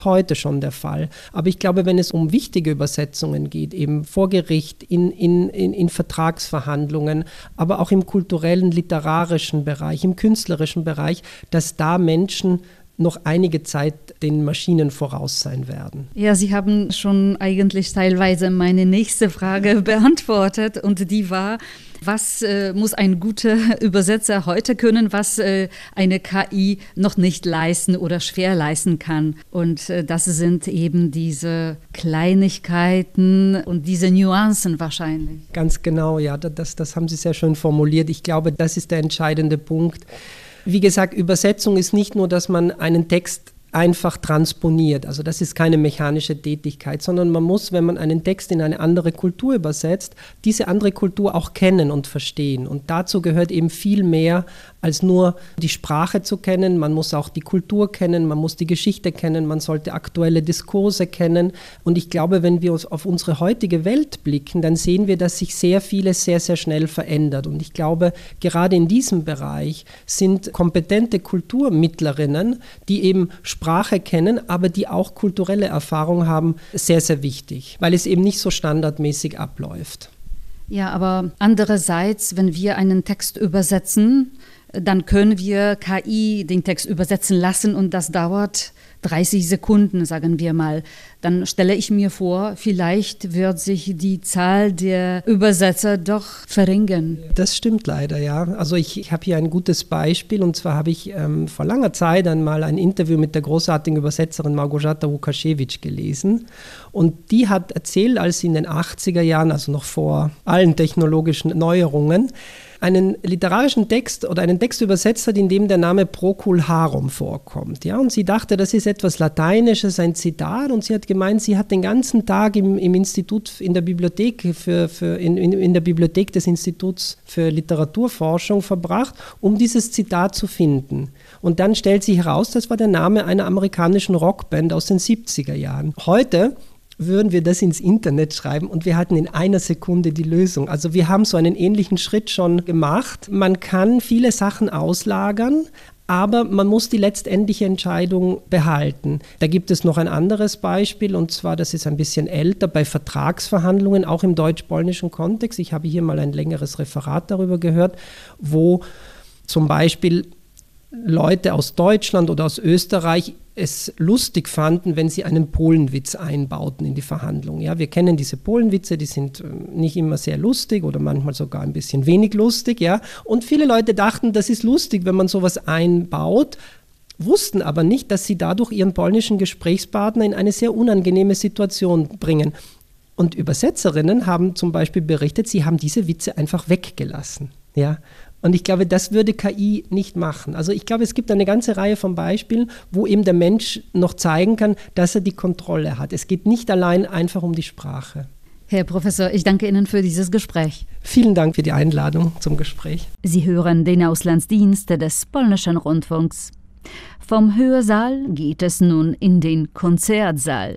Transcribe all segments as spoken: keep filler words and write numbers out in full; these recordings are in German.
heute schon der Fall. Aber ich glaube, wenn es um wichtige Übersetzungen geht, eben vor Gericht, in, in, in, in Vertragsverhandlungen, aber auch im kulturellen, literarischen Bereich, im künstlerischen Bereich, dass da Menschen noch einige Zeit den Maschinen voraus sein werden. Ja, Sie haben schon eigentlich teilweise meine nächste Frage beantwortet und die war, was äh, muss ein guter Übersetzer heute können, was äh, eine K I noch nicht leisten oder schwer leisten kann. Und äh, das sind eben diese Kleinigkeiten und diese Nuancen wahrscheinlich. Ganz genau, ja, das, das haben Sie sehr schön formuliert. Ich glaube, das ist der entscheidende Punkt. Wie gesagt, Übersetzung ist nicht nur, dass man einen Text einfach transponiert. Also das ist keine mechanische Tätigkeit, sondern man muss, wenn man einen Text in eine andere Kultur übersetzt, diese andere Kultur auch kennen und verstehen. Und dazu gehört eben viel mehr, als nur die Sprache zu kennen. Man muss auch die Kultur kennen, man muss die Geschichte kennen, man sollte aktuelle Diskurse kennen. Und ich glaube, wenn wir uns auf unsere heutige Welt blicken, dann sehen wir, dass sich sehr vieles sehr, sehr schnell verändert. Und ich glaube, gerade in diesem Bereich sind kompetente Kulturmittlerinnen, die eben Sprache kennen, aber die auch kulturelle Erfahrung haben, sehr, sehr wichtig, weil es eben nicht so standardmäßig abläuft. Ja, aber andererseits, wenn wir einen Text übersetzen, dann können wir K I den Text übersetzen lassen und das dauert dreißig Sekunden, sagen wir mal. Dann stelle ich mir vor, vielleicht wird sich die Zahl der Übersetzer doch verringern. Das stimmt leider, ja. Also ich, ich habe hier ein gutes Beispiel und zwar habe ich ähm, vor langer Zeit einmal ein Interview mit der großartigen Übersetzerin Małgorzata Łukasiewicz gelesen und die hat erzählt, als sie in den achtziger Jahren, also noch vor allen technologischen Neuerungen, einen literarischen Text oder einen Text übersetzt hat, in dem der Name Procul Harum vorkommt. Ja? Und sie dachte, das ist etwas Lateinisches, ein Zitat, und sie hat gemeint, sie hat den ganzen Tag im, im Institut, in der Bibliothek, für, für, in, in, in der Bibliothek des Instituts für Literaturforschung verbracht, um dieses Zitat zu finden. Und dann stellt sich heraus, das war der Name einer amerikanischen Rockband aus den siebziger Jahren. Heute würden wir das ins Internet schreiben und wir hatten in einer Sekunde die Lösung. Also wir haben so einen ähnlichen Schritt schon gemacht. Man kann viele Sachen auslagern, aber man muss die letztendliche Entscheidung behalten. Da gibt es noch ein anderes Beispiel, und zwar, das ist ein bisschen älter, bei Vertragsverhandlungen, auch im deutsch-polnischen Kontext. Ich habe hier mal ein längeres Referat darüber gehört, wo zum Beispiel Leute aus Deutschland oder aus Österreich es lustig fanden, wenn sie einen Polenwitz einbauten in die Verhandlung. Ja, wir kennen diese Polenwitze, die sind nicht immer sehr lustig oder manchmal sogar ein bisschen wenig lustig. Ja? Und viele Leute dachten, das ist lustig, wenn man sowas einbaut, wussten aber nicht, dass sie dadurch ihren polnischen Gesprächspartner in eine sehr unangenehme Situation bringen. Und Übersetzerinnen haben zum Beispiel berichtet, sie haben diese Witze einfach weggelassen. Ja? Und ich glaube, das würde K I nicht machen. Also ich glaube, es gibt eine ganze Reihe von Beispielen, wo eben der Mensch noch zeigen kann, dass er die Kontrolle hat. Es geht nicht allein einfach um die Sprache. Herr Professor, ich danke Ihnen für dieses Gespräch. Vielen Dank für die Einladung zum Gespräch. Sie hören den Auslandsdienst des Polnischen Rundfunks. Vom Hörsaal geht es nun in den Konzertsaal.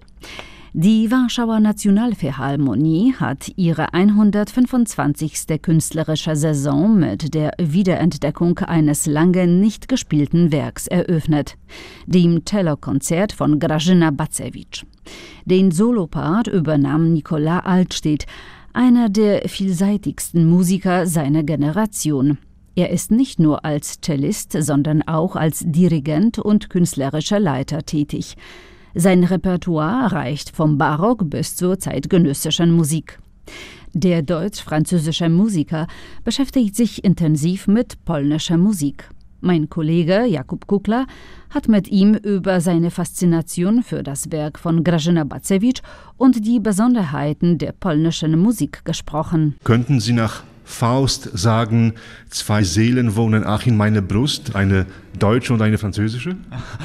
Die Warschauer Nationalphilharmonie hat ihre hundertfünfundzwanzigste künstlerische Saison mit der Wiederentdeckung eines lange nicht gespielten Werks eröffnet, dem Cellokonzert von Grażyna Bacewicz. Den Solopart übernahm Nicolas Altstedt, einer der vielseitigsten Musiker seiner Generation. Er ist nicht nur als Cellist, sondern auch als Dirigent und künstlerischer Leiter tätig. Sein Repertoire reicht vom Barock bis zur zeitgenössischen Musik. Der deutsch-französische Musiker beschäftigt sich intensiv mit polnischer Musik. Mein Kollege Jakub Kukla hat mit ihm über seine Faszination für das Werk von Grażyna Bacewicz und die Besonderheiten der polnischen Musik gesprochen. Könnten Sie nach Faust sagen, zwei Seelen wohnen ach in meiner Brust, eine deutsche und eine französische?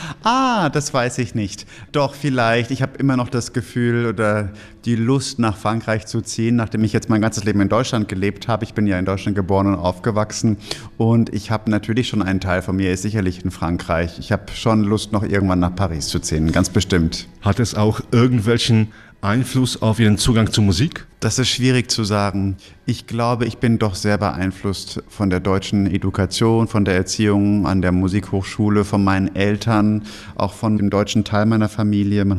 Ah, das weiß ich nicht. Doch vielleicht, ich habe immer noch das Gefühl oder die Lust nach Frankreich zu ziehen, nachdem ich jetzt mein ganzes Leben in Deutschland gelebt habe. Ich bin ja in Deutschland geboren und aufgewachsen und ich habe natürlich schon einen Teil von mir, ist sicherlich in Frankreich. Ich habe schon Lust, noch irgendwann nach Paris zu ziehen, ganz bestimmt. Hat es auch irgendwelchen Einfluss auf Ihren Zugang zur Musik? Das ist schwierig zu sagen. Ich glaube, ich bin doch sehr beeinflusst von der deutschen Education, von der Erziehung an der Musikhochschule, von meinen Eltern, auch von dem deutschen Teil meiner Familie. Man